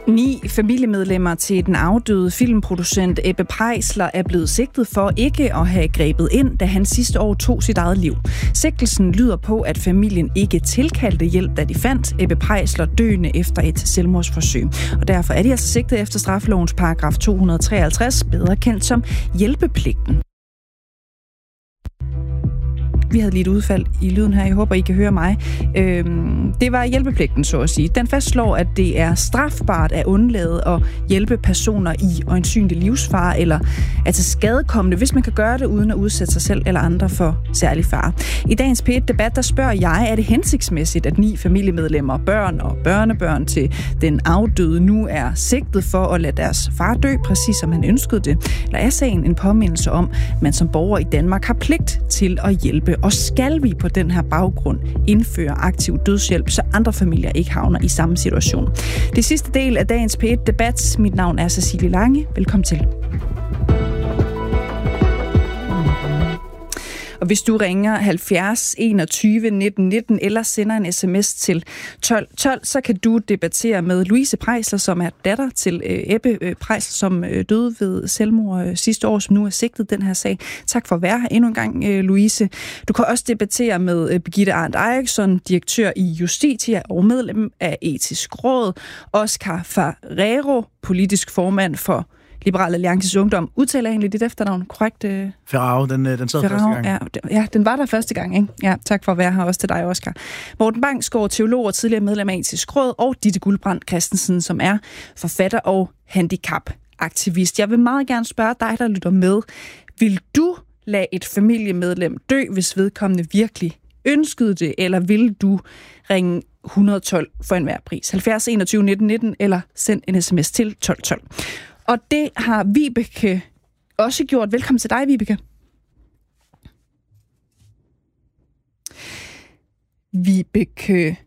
9 familiemedlemmer til den afdøde filmproducent Ebbe Preisler er blevet sigtet for ikke at have grebet ind, da han sidste år tog sit eget liv. Sigtelsen lyder på, at familien ikke tilkaldte hjælp, da de fandt Ebbe Preisler døende efter et selvmordsforsøg. Og derfor er de altså sigtet efter straffelovens paragraf 253, bedre kendt som hjælpepligten. Vi havde lige et udfald i lyden her. Jeg håber, I kan høre mig. Det var hjælpepligten, så at sige. Den fastslår, at det er strafbart at undlade at hjælpe personer i øjensynlig livsfare eller at til skadekommende, hvis man kan gøre det uden at udsætte sig selv eller andre for særlig fare. I dagens P1-debat, der spørger jeg, er det hensigtsmæssigt, at 9 familiemedlemmer, børn og børnebørn til den afdøde nu er sigtet for at lade deres far dø, præcis som han ønskede det? Eller er sagen en påmindelse om, at man som borger i Danmark har pligt til at hjælpe? Og skal vi på den her baggrund indføre aktiv dødshjælp, så andre familier ikke havner i samme situation? Det sidste del af dagens P1-debat. Mit navn er Cecilie Lange. Velkommen til. Og hvis du ringer 70 21 19 19 eller sender en sms til 1212, så kan du debattere med Louise Preisler, som er datter til Ebbe Preisler, som døde ved selvmord sidste år, som nu er sigtet den her sag. Tak for at være her endnu en gang, Louise. Du kan også debattere med Birgitte Arndt Eriksson, direktør i Justitia og medlem af Etisk Råd. Oscar Ferrero, politisk formand for Liberal Alliances Ungdom. Udtaler egentlig dit efternavn korrekt? Ferraro, den sad første gang. Ja, den var der første gang, ikke? Ja, tak for at være her også til dig, Oscar. Morten Bangsgaard, teolog og tidligere medlem af Etisk Råd, og Ditte Guldbrandt Christensen, som er forfatter og handicapaktivist. Jeg vil meget gerne spørge dig, der lytter med. Vil du lade et familiemedlem dø, hvis vedkommende virkelig ønskede det, eller vil du ringe 112 for enhver pris? 70 21 19 19 eller send en sms til 1212. Og det har Vibeke også gjort. Velkommen til dig, Vibeke. Vibeke